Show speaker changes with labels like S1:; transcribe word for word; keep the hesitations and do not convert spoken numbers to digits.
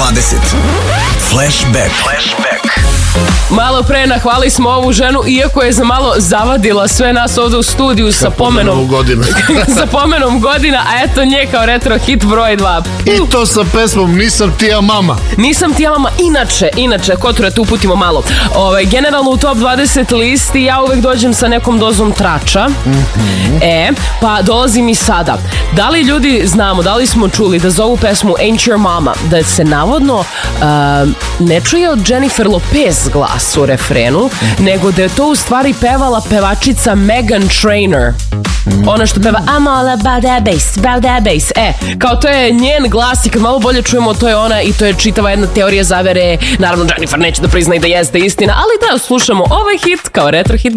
S1: dvadeset. Flashback. Flashback.
S2: Malo pre nahvali smo ovu ženu, iako je za malo zavadila sve nas ovde u studiju sa pomenom
S3: godina.
S2: sa pomenom godina, a eto nje kao retro hit broj dva.
S3: I to sa pesmom Nisam ti ja mama.
S2: Nisam ti ja mama. Inače, inače, Koture, tu uputimo malo. Ovaj, generalno u top dvadeset listi ja uvek dođem sa nekom dozom trača. Mm-hmm. E, pa dolazim i sada. Da li ljudi znamo, da li smo čuli da za ovu pesmu Ain't Your Mama, da se navodno uh, ne čuje od Jennifer Lopez glas u refrenu, mm-hmm. nego da je to u stvari pevala pevačica Meghan Trainor. Mm. Ona što peva I'm all about that bass, about that bass. E, kao to je njen glas i kad malo bolje čujemo, to je ona i to je čitava jedna teorija zavere. Naravno, Jennifer neće da prizna i da jeste istina, ali da slušamo ovaj hit kao retro hit.